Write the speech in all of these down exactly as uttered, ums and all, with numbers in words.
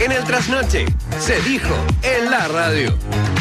En el trasnoche, se dijo en la radio.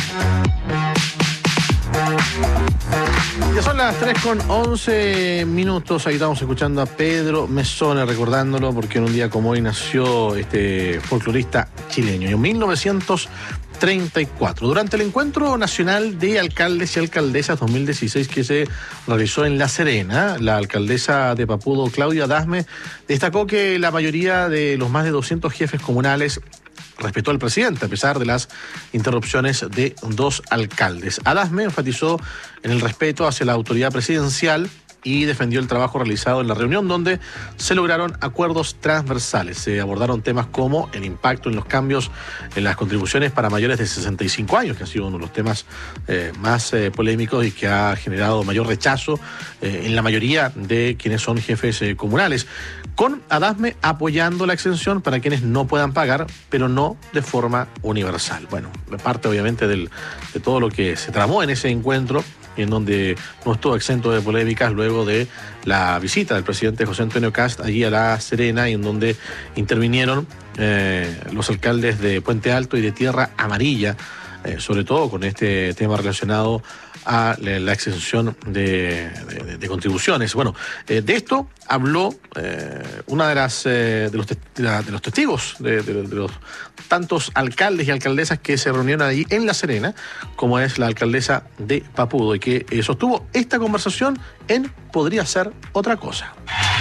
Ya son las tres con once minutos, ahí estamos escuchando a Pedro Mezzone, recordándolo porque en un día como hoy nació este folclorista chileño, en mil novecientos treinta y cuatro. Durante el Encuentro Nacional de Alcaldes y Alcaldesas dos mil dieciséis que se realizó en La Serena, la alcaldesa de Papudo, Claudia Adasme, destacó que la mayoría de los más de doscientos jefes comunales respetó al presidente, a pesar de las interrupciones de dos alcaldes. Adasme enfatizó en el respeto hacia la autoridad presidencial y defendió el trabajo realizado en la reunión, donde se lograron acuerdos transversales. Se abordaron temas como el impacto en los cambios en las contribuciones para mayores de sesenta y cinco años, que ha sido uno de los temas eh, más eh, polémicos y que ha generado mayor rechazo eh, en la mayoría de quienes son jefes eh, comunales, con Adasme apoyando la exención para quienes no puedan pagar, pero no de forma universal. Bueno, parte obviamente del, de todo lo que se tramó en ese encuentro, en donde no estuvo exento de polémicas luego de la visita del presidente José Antonio Kast allí a La Serena, y en donde intervinieron eh, los alcaldes de Puente Alto y de Tierra Amarilla, eh, sobre todo con este tema relacionado a la exención de, de, de contribuciones. Bueno, eh, de esto habló eh, una de las eh, de, los te, de, la, de los testigos de, de, de los tantos alcaldes y alcaldesas que se reunieron allí en La Serena, como es la alcaldesa de Papudo, y que eh, sostuvo esta conversación en Podría Ser Otra Cosa.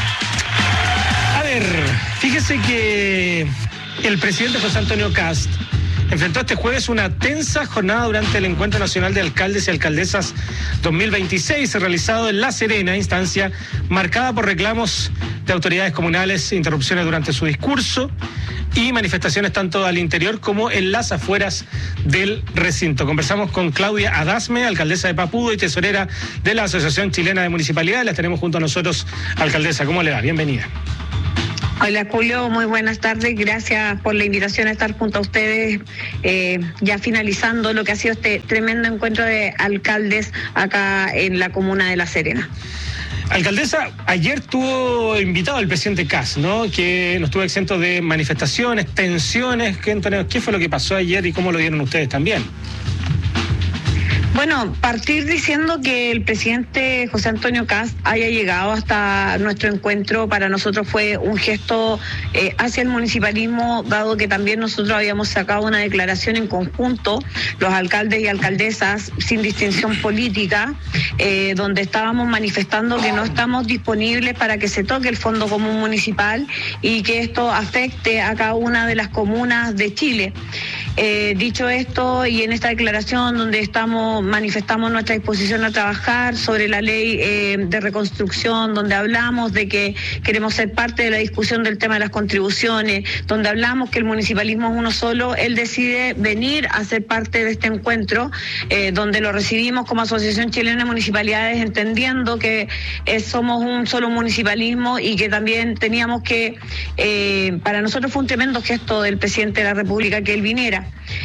A ver, fíjese que el presidente José Antonio Kast enfrentó este jueves una tensa jornada durante el Encuentro Nacional de Alcaldes y Alcaldesas dos mil veintiséis, realizado en La Serena, instancia marcada por reclamos de autoridades comunales, interrupciones durante su discurso y manifestaciones tanto al interior como en las afueras del recinto. Conversamos con Claudia Adasme, alcaldesa de Papudo y tesorera de la Asociación Chilena de Municipalidades. La tenemos junto a nosotros, alcaldesa. ¿Cómo le va? Bienvenida. Hola Julio, muy buenas tardes, gracias por la invitación a estar junto a ustedes, eh, ya finalizando lo que ha sido este tremendo encuentro de alcaldes acá en la comuna de La Serena. Alcaldesa, ayer tuvo invitado el presidente Kast, ¿no? Que no estuvo exento de manifestaciones, tensiones. ¿Qué, ¿Qué fue lo que pasó ayer y cómo lo vieron ustedes también? Bueno, partir diciendo que el presidente José Antonio Kast haya llegado hasta nuestro encuentro para nosotros fue un gesto eh, hacia el municipalismo, dado que también nosotros habíamos sacado una declaración en conjunto, los alcaldes y alcaldesas sin distinción política, eh, donde estábamos manifestando que no estamos disponibles para que se toque el Fondo Común Municipal y que esto afecte a cada una de las comunas de Chile. Eh, dicho esto, y en esta declaración donde estamos manifestamos nuestra disposición a trabajar sobre la ley eh, de reconstrucción, donde hablamos de que queremos ser parte de la discusión del tema de las contribuciones, donde hablamos que el municipalismo es uno solo, él decide venir a ser parte de este encuentro, eh, donde lo recibimos como Asociación Chilena de Municipalidades, entendiendo que eh, somos un solo municipalismo y que también teníamos que, eh, para nosotros fue un tremendo gesto del presidente de la República que él viniera.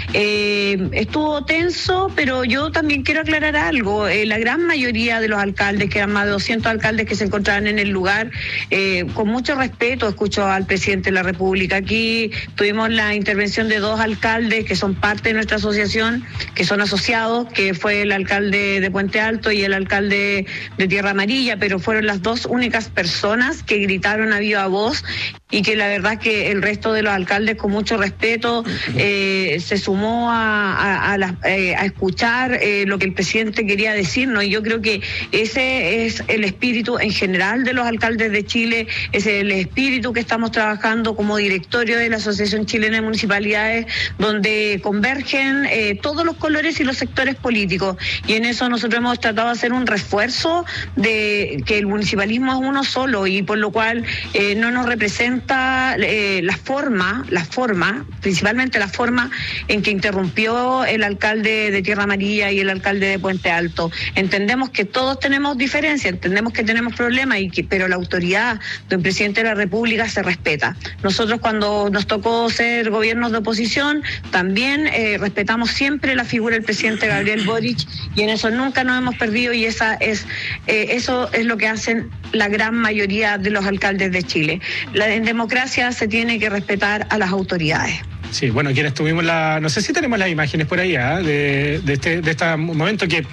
Eh, estuvo tenso, pero yo también quiero aclarar algo. Eh, la gran mayoría de los alcaldes, que eran más de doscientos alcaldes que se encontraban en el lugar, eh, con mucho respeto escucho al presidente de la República. Aquí tuvimos la intervención de dos alcaldes que son parte de nuestra asociación, que son asociados, que fue el alcalde de Puente Alto y el alcalde de Tierra Amarilla, pero fueron las dos únicas personas que gritaron a viva voz, y que la verdad es que el resto de los alcaldes, con mucho respeto, eh, se sumó a, a, a, la, eh, a escuchar eh, lo que el presidente quería decirnos, y yo creo que ese es el espíritu en general de los alcaldes de Chile, ese es el espíritu que estamos trabajando como directorio de la Asociación Chilena de Municipalidades, donde convergen eh, todos los colores y los sectores políticos, y en eso nosotros hemos tratado de hacer un refuerzo de que el municipalismo es uno solo, y por lo cual eh, no nos representa Eh, la forma, la forma, principalmente la forma en que interrumpió el alcalde de Tierra Amarilla y el alcalde de Puente Alto. Entendemos que todos tenemos diferencias, entendemos que tenemos problemas, y que, pero la autoridad del presidente de la República se respeta. Nosotros, cuando nos tocó ser gobiernos de oposición, también eh, respetamos siempre la figura del presidente Gabriel Boric, y en eso nunca nos hemos perdido, y esa es eh, eso es lo que hacen la gran mayoría de los alcaldes de Chile. La, en democracia se tiene que respetar a las autoridades. Sí, bueno, quienes tuvimos la... No sé si tenemos las imágenes por ahí, ¿eh? de, de, este, de este momento que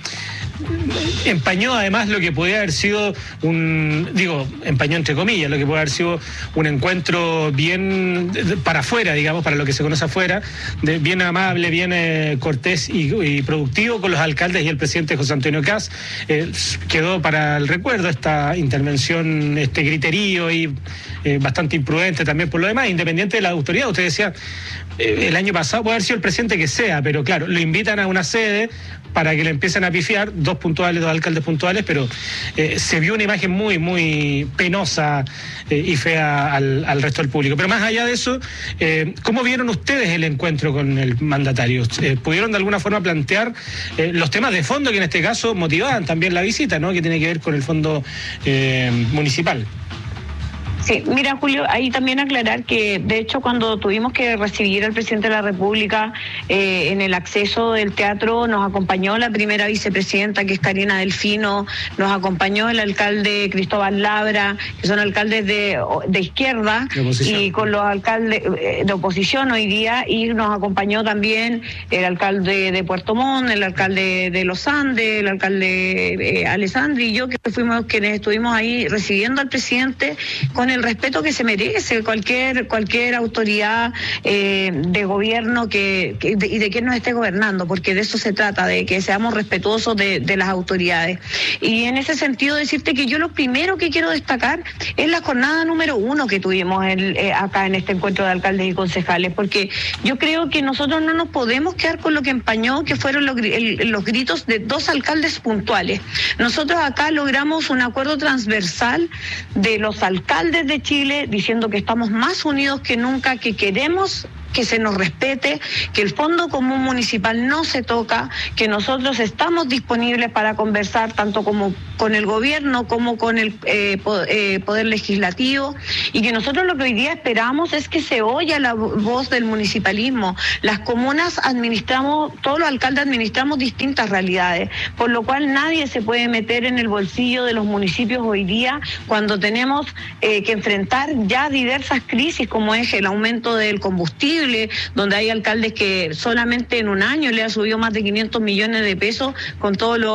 empañó además lo que podía haber sido un, digo, empañó entre comillas, lo que puede haber sido un encuentro bien para afuera, digamos, para lo que se conoce afuera, de, bien amable, bien eh, cortés y, y productivo con los alcaldes y el presidente José Antonio Kast. Eh, quedó para el recuerdo esta intervención, este griterío y eh, bastante imprudente también por lo demás, independiente de la autoridad. Usted decía, eh, el año pasado puede haber sido el presidente que sea, pero claro, lo invitan a una sede para que le empiecen a pifiar, dos puntuales, dos alcaldes puntuales, pero eh, se vio una imagen muy, muy penosa eh, y fea al, al resto del público. Pero más allá de eso, eh, ¿cómo vieron ustedes el encuentro con el mandatario? Eh, ¿Pudieron de alguna forma plantear eh, los temas de fondo que en este caso motivaban también la visita, ¿no?, que tiene que ver con el fondo eh, municipal? Sí, mira, Julio, ahí también aclarar que, de hecho, cuando tuvimos que recibir al presidente de la República eh, en el acceso del teatro, nos acompañó la primera vicepresidenta, que es Karina Delfino, nos acompañó el alcalde Cristóbal Labra, que son alcaldes de, de izquierda, de y con los alcaldes eh, de oposición hoy día, y nos acompañó también el alcalde de Puerto Montt, el alcalde de Los Andes, el alcalde eh, Alessandri y yo, que fuimos quienes estuvimos ahí recibiendo al presidente con el respeto que se merece cualquier cualquier autoridad eh, de gobierno que, que de, y de quien nos esté gobernando, porque de eso se trata, de que seamos respetuosos de, de las autoridades. Y en ese sentido decirte que yo lo primero que quiero destacar es la jornada número uno que tuvimos el, eh, acá en este encuentro de alcaldes y concejales, porque yo creo que nosotros no nos podemos quedar con lo que empañó, que fueron los, el, los gritos de dos alcaldes puntuales. Nosotros acá logramos un acuerdo transversal de los alcaldes de Chile diciendo que estamos más unidos que nunca, que queremos que se nos respete, que el Fondo Común Municipal no se toca, que nosotros estamos disponibles para conversar tanto como con el gobierno como con el eh, Poder Legislativo, y que nosotros lo que hoy día esperamos es que se oiga la voz del municipalismo. Las comunas administramos, todos los alcaldes administramos distintas realidades, por lo cual nadie se puede meter en el bolsillo de los municipios hoy día cuando tenemos eh, que enfrentar ya diversas crisis, como es el aumento del combustible, donde hay alcaldes que solamente en un año le ha subido más de quinientos millones de pesos con todos los